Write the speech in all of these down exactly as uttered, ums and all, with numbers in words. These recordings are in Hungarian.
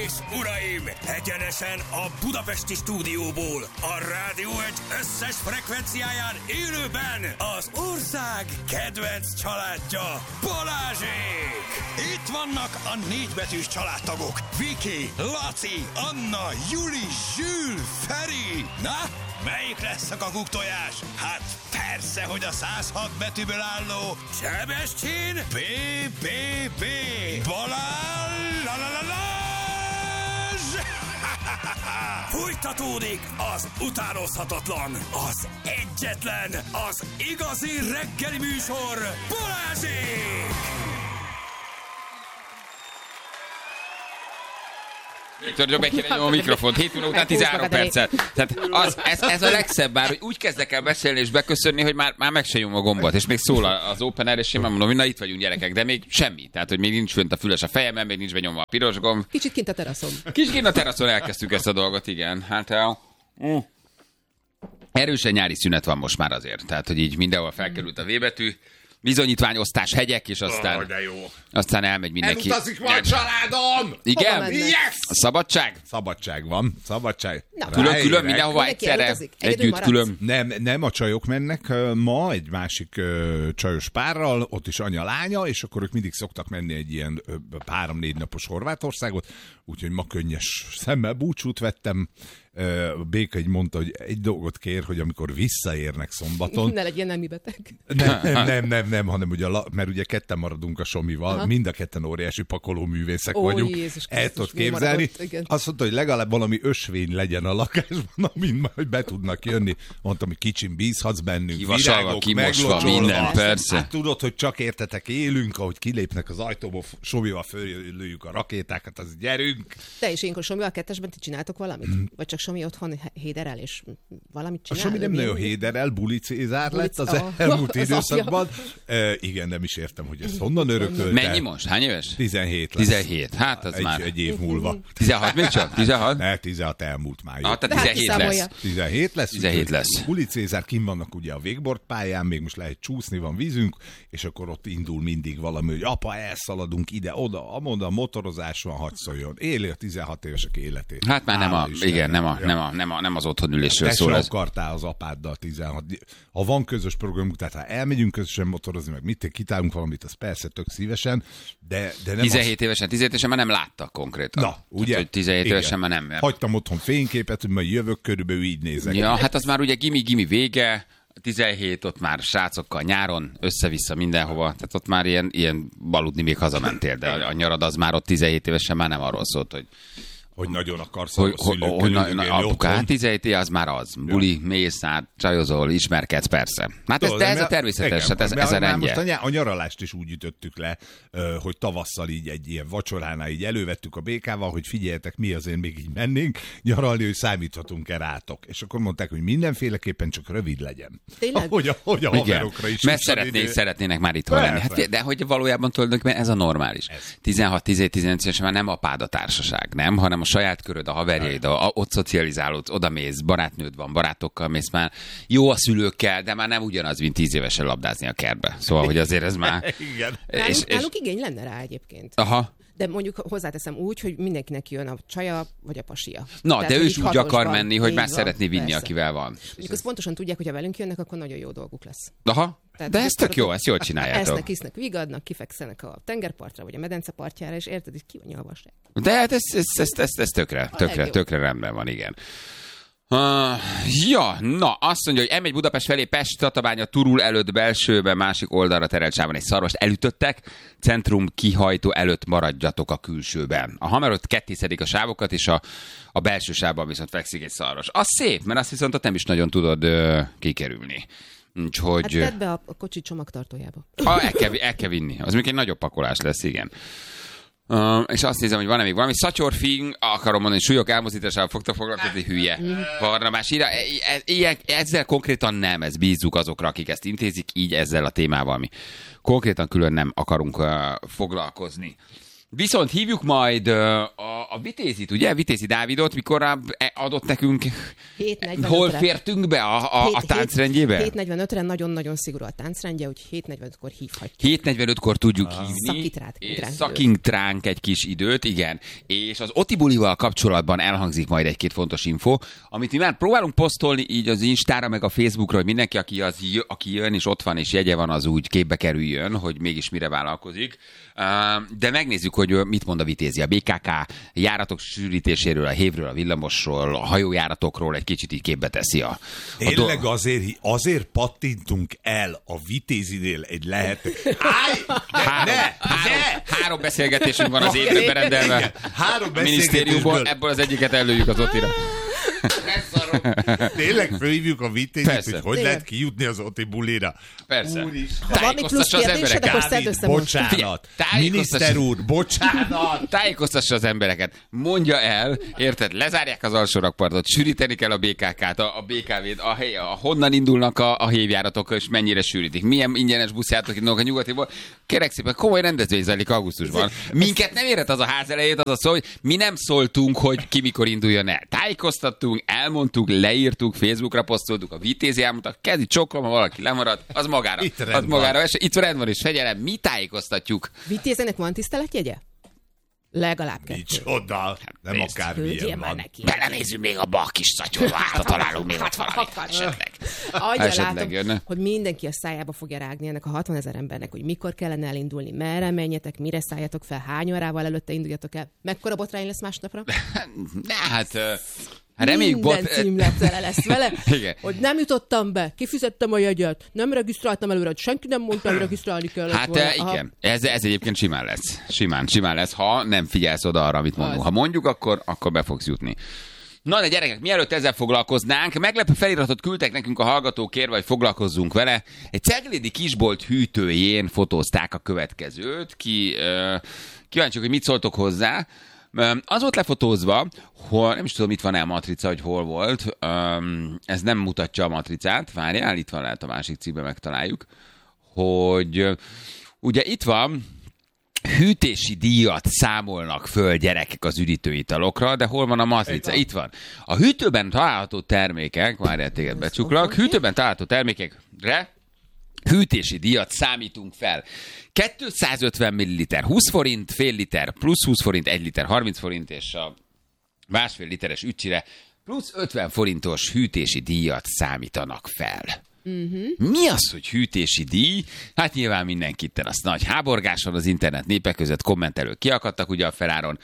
és uraim, egyenesen a budapesti stúdióból, a Rádió egy összes frekvenciáján élőben az ország kedvenc családja, Balázsék! Itt vannak a négybetűs családtagok, Viki, Laci, Anna, Juli, Zsül, Feri. Na, melyik lesz a kakuktojás? Hát persze, hogy a száz hat betűből álló Sebestyén bé bé bé Balázs! La, la, la, la. Fújtatódik az utánozhatatlan, az egyetlen, az igazi reggeli műsor, Balázsék! Viktor, be kéne nyomom a mikrofont. hét óra után tizenhárom perccel. Tehát az, ez, ez a legszebb már, hogy úgy kezdek el beszélni és beköszönni, hogy már, már meg se nyomom a gombot. És még szól az open air, és én már mondom, hogy na itt vagyunk gyerekek, de még semmi. Tehát, hogy még nincs fönt a füles a fejemen, még nincs benyomva a piros gomb. Kicsit kint a teraszon. Kicsit kint a teraszon elkezdtük ezt a dolgot, igen. Hát uh, erősen nyári szünet van most már azért. Tehát, hogy így mindenhol felkerült a V betű. Bizonyítványosztás, hegyek, és aztán, oh, de jó. aztán elmegy mindenki. Elutazik van a családom! Igen? Yes! A szabadság? Szabadság van, szabadság. Külön-külön mindenhova egyszerre, együtt külön. Nem, nem a csajok mennek ma egy másik uh, csajos párral, ott is anya-lánya, és akkor ők mindig szoktak menni egy ilyen uh, három-négy napos Horvátországot, úgyhogy ma könnyes szemmel búcsút vettem. A Béka így mondta, hogy egy dolgot kér, hogy amikor visszaérnek szombaton... Ne legyen nemi beteg. Nem, nem, nem, nem, nem hanem ugye, mert ugye ketten maradunk a Somival, aha, mind a ketten óriási pakolóművészek Ó, vagyunk. Jézus, el tudod képzelni. Maradott, azt mondta, hogy legalább valami ösvény legyen a lakásban, amin majd be tudnak jönni. Mondtam, hogy kicsim bízhatsz bennünk. Kivasalva, kimosva, minden, persze. Hát tudod, hogy csak értetek élünk, ahogy kilépnek az ajtóból, Somival föllőjük a rakétákat, az gyerünk. Te és énkor Somival kettesben ti csináltok valamit? Hmm. Vagy csak Somi otthon héderel, és valamit csinál? A Somi nem nagyon héderel, Buli Cézár lett az oh, elmúlt az időszakban. Uh, igen, nem is értem, hogy ezt honnan örökölte. Mennyi most? Hány éves? tizenhét lesz. tizenhét, hát az egy, már. Egy év múlva. tizenhat még csak? tizenhat? Ne, tizenhat elmúlt már. Ah, tehát tizenhét lesz. tizenhét lesz? tizenhét lesz. Buli Cézár kim vannak ugye a wakeboard pályán, még most lehet csúszni, van vízünk, és akkor ott indul mindig valami, hogy apa, elszaladunk ide, oda, amoda, motorozás van, hadd szóljon. Éli a tizenhat évesek életét. Hát már nem a, igen, nem a, nem, a, nem, a, nem az otthonülésről te szól. Te se akartál az apáddal tizenhat. Ha van közös programunk, tehát ha elmegyünk közösen motorozni, meg mit, kitálunk valamit, az persze tök szívesen, de, de nem tizenhét az... évesen, tizenhét évesen már nem láttak konkrétan. Na, ugye? Tehát, tizenhét igen. évesen már nem. Hagytam otthon fényképet, hogy majd jövök, körülbelül így nézek. Ja, hát az már ugye gimi-gimi vége, tizenhét, ott már srácokkal nyáron, össze-vissza mindenhova, tehát ott már ilyen, ilyen baludni még hazamentél, de a nyarad az már ott tizenhét évesen már nem arról szólt, hogy hogy nagyon akarsz hogy, a szülőkkel hogy, hogy na, apuka, hát tizenhét év az már az. Buli, ja. mész át, csajozol, ismerkedsz, persze. Hát ez, de ez a természetes, igen, hát ez, ez a rendje. Most a, a nyaralást is úgy ütöttük le, hogy tavasszal így egy ilyen vacsoránál így elővettük a békával, hogy figyeljetek, mi azért még így mennénk nyaralni, hogy számíthatunk-e rátok. És akkor mondták, hogy mindenféleképpen csak rövid legyen. Tényleg? Hogy a, hogy a haverokra is. Mert szeretnék, szeretnének már itt lenni. Hát, de hogy valójában tulajdonképpen ez a normális. tizenhat tizenhét tizenöt évesen már nem apád a társaság, nem, hanem a saját köröd, a haverjaid, a, ott szocializálódsz, oda mész, barátnőd van, barátokkal mész már. Jó a szülőkkel, de már nem ugyanaz, mint tíz évesen labdázni a kertbe. Szóval, hogy azért ez már... Igen. Nálunk, és, és... nálunk igény lenne rá egyébként. Aha. De mondjuk hozzáteszem úgy, hogy mindenkinek jön a csaja vagy a pasia. Na, tehát, de ő is úgy akar van, menni, hogy már van, szeretné vinni, persze. akivel van. Mondjuk azt pontosan tudják, hogy ha velünk jönnek, akkor nagyon jó dolguk lesz. Aha. Tehát, de ez tök jó, ezt jól csináljátok. Esznek, isznek, vigadnak, kifekszenek a tengerpartra, vagy a medence partjára, és érted, hogy ki van nyalvasság. De hát ez, ez, ez, ez, ez tökre, tökre, tökre rendben van, igen. Uh, ja, na, azt mondja, hogy em egy Budapest felé Pest, Tatabánya, Turul előtt belsőben, másik oldalra terelt sávon egy szarvast elütöttek, centrum kihajtó előtt maradjatok a külsőben. A Hamar ott kettészedik a sávokat, és a, a belső sávban viszont fekszik egy szarvas. Az szép, mert azt viszont ott nem is nagyon tudod uh, kikerülni. Úgyhogy... Hát tedd be a, a kocsi csomagtartójába. Ah, el, kell, el kell vinni. Az még egy nagyobb pakolás lesz, igen. Uh, és azt nézem, hogy van-e még valami. Szatyorfing, akarom mondani, súlyok elmozdításával fogta foglalkozni, hülye. Varramás írja. Ilyen, ezzel konkrétan nem, ez bízzuk azokra, akik ezt intézik, így ezzel a témával mi konkrétan külön nem akarunk uh, foglalkozni. Viszont hívjuk majd uh, a, a Vitézit, ugye? Vitézi Dávidot, mikor adott nekünk, hét negyvenötre hol fértünk be a, a, a táncrendjébe? hét negyvenötre nagyon-nagyon szigorú a táncrendje, hogy hét negyvenötkor hívhatjuk. hét negyvenötkor tudjuk ah. hívni. Szakít rá, és szakint ránk egy kis időt, igen. És az Oti bulival kapcsolatban elhangzik majd egy-két fontos info, amit mi már próbálunk posztolni így az Instára, meg a Facebookra, hogy mindenki, aki, az, aki jön és ott van és jegye van, az úgy képbe kerüljön, hogy mégis mire vállalkozik. De megnézzük, hogy mit mond a Vitézi. A bé ká ká járatok sűrítéséről, a hévről, a villamosról, a hajójáratokról egy kicsit így képbe teszi a... a Tényleg do... azért, azért pattintunk el a Vitézinél egy lehetőséget. Három, három, három beszélgetésünk van az évre berendelve. Három a minisztériumból, ebből az egyiket előjük az Otira. Tényleg fölhívjuk a Vitézit, hogy hogy lehet kijutni az Oti bulira. Persze. Tájékoztassa az embereket. Dávid, bocsánat. Miniszter úr, bocsánat. Tájékoztassa az embereket. Mondja el, érted, lezárják az alsó rakpartot, sűríteni kell a bé ká ká-t, a, a bé ká vét, a, a, honnan indulnak a, a hévjáratok, és mennyire sűrítik. Milyen ingyenes buszjáratok indulnak a nyugatiból. Kérek szépen, komoly rendezvény zajlik augusztusban. Minket nem érhet az a ház elejét, az a szó, hogy mi nem szóltunk, hogy ki mikor induljon el. Tájékoztattunk, elmondtuk, leírtuk, Facebookra posztoltuk, a Vitézi elmondtak, kezdj csoklom, ha valaki lemaradt, az magára. Itt az magára esett. Itt rend van is, fegyelem, mi tájékoztatjuk. Vitézének van tiszteletjegye? Legalább kettő. Micsoda, hát nem akármilyen van. Neki. Belenézzünk még abba a kis szatyorba, hát találunk még ott valamit. Esetleg. Annyira látom, jönne. Hogy mindenki a szájába fogja rágni ennek a hatvanezer embernek, hogy mikor kellene elindulni, merre menjetek, mire szálljatok fel, hány órával előtte induljatok el. Mekkora botrány lesz másnapra? Hát... Hát reméljük, minden bot... címleptele lesz vele, hogy nem jutottam be, kifizettem a jegyet, nem regisztráltam előre, hogy senki nem mondta, hogy regisztrálni kellett Hát volna. Igen, ez, ez egyébként simán lesz. Simán, simán lesz, ha nem figyelsz oda arra, amit mondunk. Ha mondjuk, akkor, akkor be fogsz jutni. Na de gyerekek, mielőtt ezzel foglalkoznánk, meglepő feliratot küldtek nekünk a hallgatók kérve, hogy foglalkozzunk vele. Egy ceglédi kisbolt hűtőjén fotózták a következőt. Ki, uh, kíváncsiak, hogy mit szóltok hozzá. Az volt lefotózva, hogy nem is tudom, itt van-e a matrica, hogy hol volt. Ez nem mutatja a matricát. Várjál, itt van, lehet a másik cikkben megtaláljuk. Hogy ugye itt van, hűtési díjat számolnak föl gyerekek az üdítőitalokra, de hol van a matrica? Itt van. A hűtőben található termékek, várjál, téged becsuklak, hűtőben található termékekre hűtési díjat számítunk fel. kétszázötven milliliter húsz forint, fél liter plusz húsz forint, egy liter harminc forint, és a másfél literes ücsire plusz ötven forintos hűtési díjat számítanak fel. Uh-huh. Mi az, hogy hűtési díj? Hát nyilván mindenkit azt nagy háborgáson az internet népek között kommentelők kiakadtak ugye a feláron,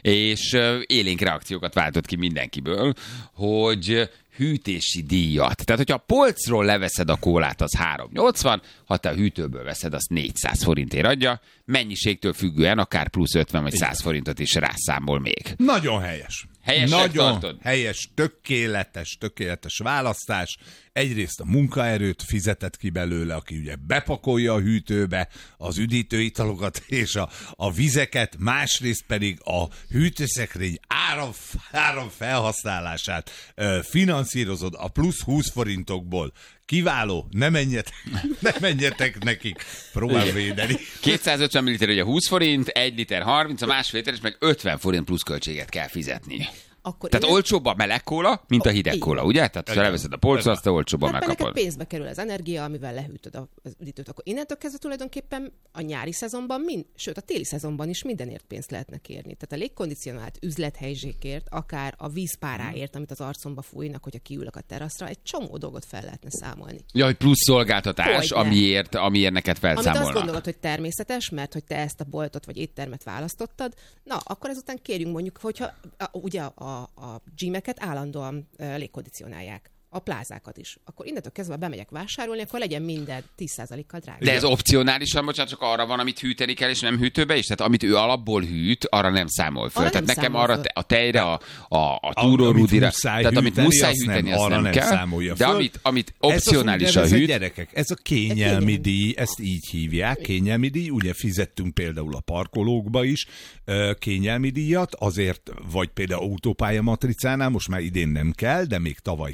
és élénk reakciókat váltott ki mindenkiből, hogy hűtési díjat. Tehát, hogyha a polcról leveszed a kólát, az három nyolcvan, ha te a hűtőből veszed, az négyszáz forintért adja, mennyiségtől függően akár plusz ötven vagy száz forintot is rászámol még. Nagyon helyes. Helyes Nagyon tartod? helyes, tökéletes, tökéletes választás. Egyrészt a munkaerőt fizetett ki belőle, aki ugye bepakolja a hűtőbe az üdítőitalokat és a, a vizeket, másrészt pedig a hűtőszekrény áram, áram felhasználását ö, finanszírozod a plusz húsz forintokból. Kiváló, ne menjetek, ne menjetek nekik, próbál védeni. kétszázötven milliliter ugye húsz forint, egy liter harminc, a másfél liter, és meg ötven forint plusz költséget kell fizetni. Akkor Tehát innen... olcsóbb a meleg kóla, mint a hideg kóla, ugye? Tehát ha leveszed a polcra, azt te olcsóbban hát megkapod. Neked pénzbe kerül az energia, amivel lehűtöd az üdítőt. Akkor innentől kezdve tulajdonképpen a nyári szezonban, mind, sőt a téli szezonban is mindenért pénzt lehetne kérni. Tehát a légkondicionált üzlethelyzsékért, akár a vízpáráért, amit az arcomba fújnak, hogyha kiülök a teraszra, egy csomó dolgot fel lehetne számolni. Ja, hogy plusz szolgáltatás, amiért, amiért neked felszámolnak. Amit azt gondolod, hogy természetes, mert hogy te ezt a boltot vagy éttermet választottad, na, akkor ezután kérjünk mondjuk, hogyha ugye a A, a gymeket állandóan uh, légkondicionálják. A plázákat is. Akkor innentől kezdve bemegyek vásárolni, akkor legyen minden tíz százalékkal drágább. De ez opcionálisan, bocsánat, csak arra van, amit hűteni kell, és nem hűtőbe is? Tehát amit ő alapból hűt, arra nem számol föl. Arra Tehát nem nekem számol arra föl. te, a tejre, a, a, a túrórudira, tehát amit muszáj hűteni, azt nem, nem kell. Számolja de föl. amit, amit opcionálisan ez hűt... Gyerekek, ez a kényelmi díj, ezt így hívják, kényelmi díj. Ugye fizettünk például a parkolókba is kényelmi díjat, azért, vagy például autópálya matricánál, most már idén nem kell, de még tavaly kellett,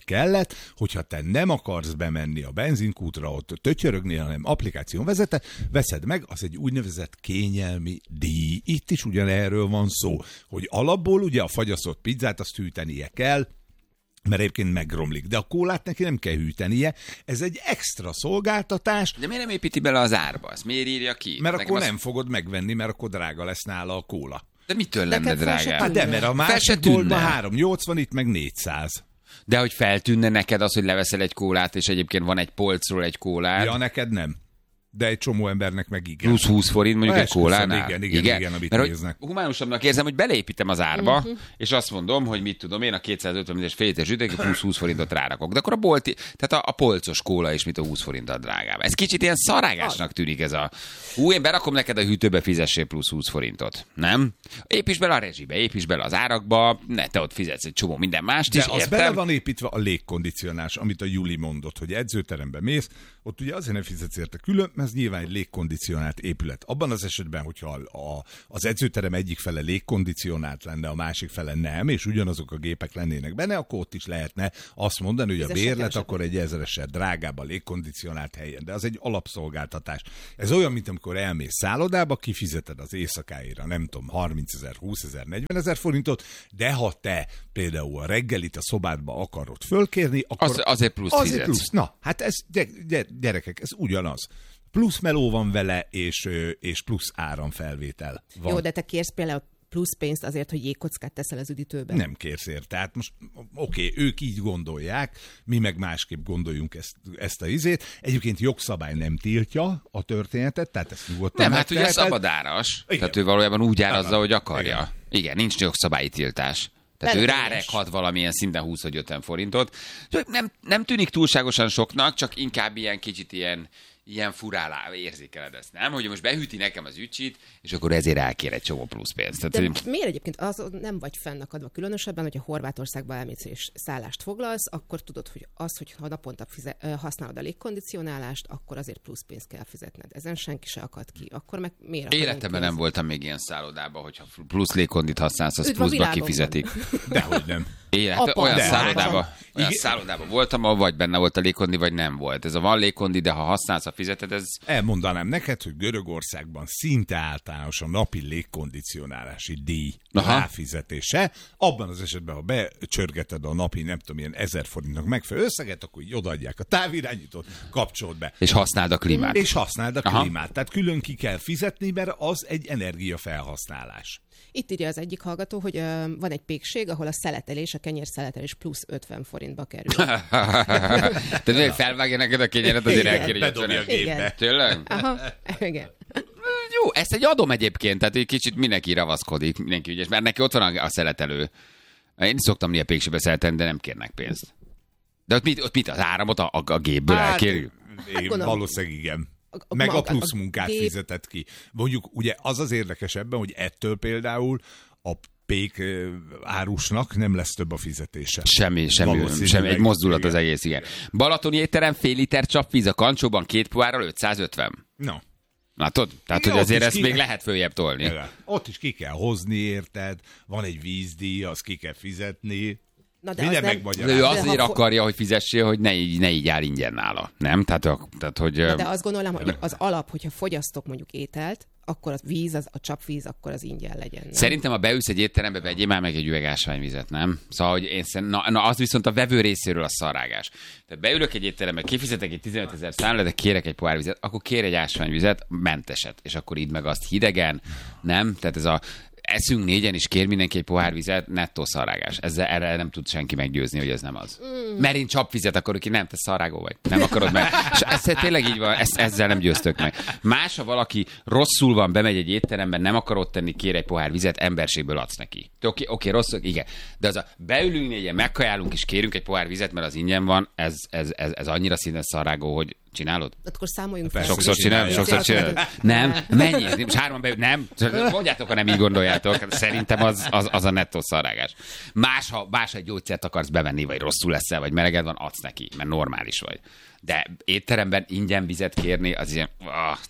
mellett, hogyha te nem akarsz bemenni a benzinkútra, ott tötyörögni, hanem applikáción vezete, veszed meg, az egy úgynevezett kényelmi díj. Itt is ugyanerről van szó, hogy alapból ugye a fagyasztott pizzát azt hűtenie kell, mert egyébként megromlik. De a kólát neki nem kell hűtenie. Ez egy extra szolgáltatás. De miért nem építi bele az árba? Azt miért írja ki? Mert Nekem akkor az... nem fogod megvenni, mert akkor drága lesz nála a kóla. De mitől lenne drágább? Hát de, mert a másik boltban három nyolcvan, itt meg négyszáz. De hogy feltűnne neked az, hogy leveszel egy kólát, és egyébként van egy polcról egy kólád. Ja, neked nem. De egy csomó embernek meg igen. Plusz húsz forint mondjuk egy kólánál. Igen, igen, igen, igen, amit mert néznek. Humánusabbnak érzem, hogy beleépítem az árba, uh-huh. és azt mondom, hogy mit tudom én, a kétszázötven milliós fél liter zsüdék, plusz húsz forintot rárakok. De akkor a bolti, tehát a, a polcos kóla is mit a húsz forinttal drágább. Ez kicsit ilyen szarágásnak tűnik ez a... Hú, én berakom neked a hűtőbe, fizessél plusz húsz forintot. Nem? Építs bele a rezsibe, építs bele az árakba, ne te ott fizetsz egy csomó minden mást de is, az értem? bele van építve a légkondicionálás, amit a Juli mondott, hogy edzőterembe mész, ott ugye azért nem fizetsz érte külön, mert ez nyilván egy légkondicionált épület. Abban az esetben, hogyha a, az edzőterem egyik fele légkondicionált lenne, a másik fele nem, és ugyanazok a gépek lennének benne, akkor ott is lehetne azt mondani, hogy a bérlet akkor egy ezeresre drágább a légkondicionált helyen. De az egy alapszolgáltatás. Ez olyan, mint amikor elmész szállodába, kifizeted az éjszakáira, nem tudom, harmincezer, húszezer, negyvenezer forintot, de ha te például a reggelit a szobádba akarod fölkérni, akkor az, azért plusz azért fizetsz. plusz. Na, hát ez, gyerekek, ez ugyanaz. Plusz meló van vele, és, és plusz áramfelvétel van. Jó, de te kérsz például plusz pénzt azért, hogy jégkockát teszel az üdítőbe? Nem kérsz érte. Tehát most oké, okay, ők így gondolják, mi meg másképp gondoljunk ezt, ezt a izét. Egyébként jogszabály nem tiltja a történetet, tehát ezt nyugodtan nem, hát ugye megteheted. szabadáras. Igen. Tehát ő valójában úgy árazza, hogy akarja. Igen, Igen nincs jogszabályi tiltás. Tehát ő rárekhat valamilyen szinten húsz vagy ötven forintot. Nem, nem tűnik túlságosan soknak, csak inkább ilyen kicsit ilyen, ilyen furálá érzékeled ezt, nem? Hogy most behűti nekem az ücsit, és akkor ezért elkér egy csomó plusz pénzt. Tehát, de hogy... miért egyébként az nem vagy fennakadva különösebben, hogyha Horvátországba elmész és szállást foglalsz, akkor tudod, hogy az, hogy ha naponta fize- használod a légkondicionálást, akkor azért plusz pénzt kell fizetned. Ezen senki se akad ki. Akkor meg miért? Életemben nem voltam még ilyen szállodában, hogyha plusz légkondit használsz, az pluszba kifizetik. Dehogy nem. Élet, Apa, olyan de szállodában, hát, olyan szállodában voltam, ahol vagy benne volt a légkondi, vagy nem volt. Ez a van légkondi, de ha használsz, ha fizeted, ez... Elmondanám neked, hogy Görögországban szinte általános a napi légkondicionálási díj Aha. ráfizetése. Abban az esetben, ha becsörgeted a napi, nem tudom, ilyen ezer forintnak megfelelő összeget, akkor így odaadják a távirányítót, kapcsold be. És használd a klímát. És használd a Aha. klímát. Tehát külön ki kell fizetni, mert az egy energiafelhasználás. Itt írja az egyik hallgató, hogy uh, van egy pékség, ahol a szeletelés, a kenyérszeletelés plusz ötven forintba kerül. Tehát még felvágja neked a kényeret, azért elkéri bedobja a gépbe. Tényleg? Aha, igen. Jó, ezt egy adom egyébként, tehát egy kicsit mindenki ravaszkodik, mindenki ügyes, mert neki ott van a, a szeletelő. Én is szoktam néha pékségbe szeletelni, de nem kérnek pénzt. De ott mit, ott mit az áramot a, a, a gépből hát, elkérjük? Hát, valószínűleg igen. Meg a plusz munkát gép... fizetett ki. Mondjuk ugye az az érdekes ebben, hogy ettől például a pék árusnak nem lesz több a fizetése. Semmi, semmi, semmi egy mozdulat igen. Az egész, igen. Balatoni étterem, fél liter csapvíz a kancsóban, két pohárral ötszázötven. No. Látod? Tehát, igen, hogy azért ezt ki... még lehet följebb tolni. Igen. Ott is ki kell hozni, érted? Van egy vízdíj, azt ki kell fizetni. Na de minden az megmagyarázni. Ő azért akarja, hogy fizessél, hogy ne így, ne így áll ingyen nála. Nem? Tehát, tehát hogy... Na de azt gondolom, hogy az alap, hogyha fogyasztok mondjuk ételt, akkor a víz, az, a csapvíz, akkor az ingyen legyen. Nem? Szerintem, ha beülsz egy étterembe, vegyél már meg egy üveg ásványvizet, nem? Szóval, hogy én szerint, na, na, az viszont a vevő részéről a szarágás. Tehát beülök egy étterembe, kifizetek egy tizenötezer számlát, de kérek egy pohár vizet, akkor kér egy ásványvizet, menteset, és akkor idd meg azt hidegen, nem? Tehát ez a eszünk négyen is kér mindenki egy pohár vizet, nettó szarágás. Ezzel erre nem tud senki meggyőzni, hogy ez nem az. Mm. Mert én csapvizet akarok, ki nem, te szarágó vagy. Nem akarod meg. És ez tényleg így van, ezt, ezzel nem győztök meg. Más, ha valaki rosszul van, bemegy egy étteremben, nem akar ott tenni, kér egy pohár vizet, emberségből adsz neki. Oké, oké, rosszul, igen. De az a beülünk négyen, megkajálunk és kérünk egy pohár vizet, mert az ingyen van, ez, ez, ez, ez annyira színes szarágó, hogy csinálod? Akkor számoljunk fel. Sokszor csinálod? Sokszor csinálod? Nem? Mennyi? Most hárman beül, nem? Mondjátok, ha nem így gondoljátok. Szerintem az, az, az a nettó szarágás. Más, ha más egy gyógyszert akarsz bevenni, vagy rosszul leszel, vagy meleged van, adsz neki, mert normális vagy. De étteremben ingyen vizet kérni, az ilyen, ah, na.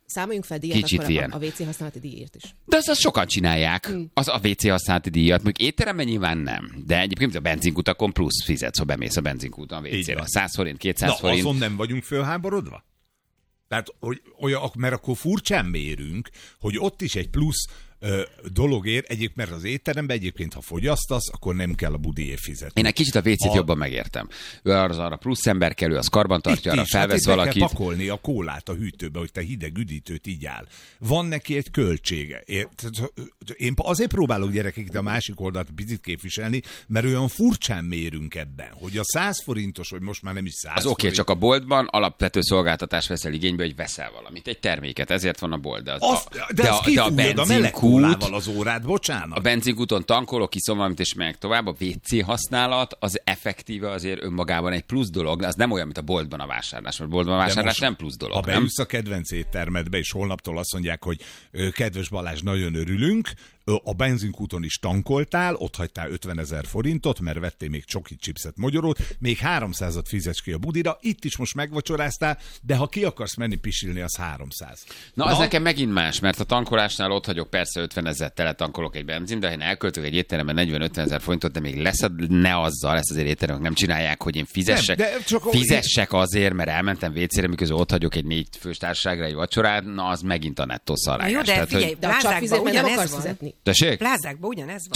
Számoljunk fel díjat Kicsit akkor ilyen. a, a vé cé használati díjért is. De azt, azt sokan csinálják, hmm. az a vé cé használati díjat, mondjuk étteremben nyilván nem, de egyébként a benzinkutakon plusz fizetsz, ha bemész a benzinkúton a vé cére. száz forint, kétszáz Na, forint. azon nem vagyunk fölháborodva? Tehát, hogy olyan, mert akkor furcsán mérünk, hogy ott is egy plusz ö, dologért, egyébként, mert az étteremben egyébként, ha fogyasztasz, akkor nem kell a budiért fizetni. Én egy kicsit a vé cét a... jobban megértem. Ő az arra plusz ember kell, ő az karbantartja, arra is, felvesz hát valakit. Be kell pakolni a kólát a hűtőbe, hogy te hideg üdítőt így áll. Van neki egy költsége. Én azért próbálok gyerekek a másik oldalt picit képviselni, mert olyan furcsán mérünk ebben, hogy a száz forintos, vagy most már nem is száz Az oké, okay, forint. csak a boltban alapvető szolgáltatás veszel igénybe, hogy veszel valamit, egy terméket, ezért van a bolt. De, az, Azt, a, de, de, azt a, de a kifújod a meleg benzinkút, kólával az órát, bocsánat. a benzinkúton tankolok, kiszom valamit és megyek tovább, a vé cé használat az effektíve azért önmagában egy plusz dolog, az nem olyan, mint a boltban a vásárlás, mert boltban a vásárlás nem plusz dolog, ha nem? beülsz a kedvenc éttermedbe, és holnaptól azt mondják, hogy ö, kedves Balázs, nagyon örülünk, ö, a benzinkúton is tankoltál, ott hagytál ötvenezer forintot, mert vettél még csokit, chipset, mogyorót, még háromszázat fizetsz ki a budira, itt is most megvacsoráztál, de ha ki akarsz menni pisilni, az háromszáz. Na, az Na? nekem megint más, mert a tankolásnál ott hagyok persze ötvenezer tele tankolok egy benzin, de ha én elköltök egy étteremben negyven-ötven ezer forintot, de még leszed, ne azzal, ezt azért étteremek nem csinálják, hogy én fizessek, nem, csak fizessek azért, mert elmentem vécére, miközben ott hagyok egy négy fős társaságra egy vacsorát, na az megint a nettó szarrágás. Jó, de Tehát, figyelj, hogy... De csak fizet, mert nem akarsz fizetni. Tessék? Plázákban ugyanez van.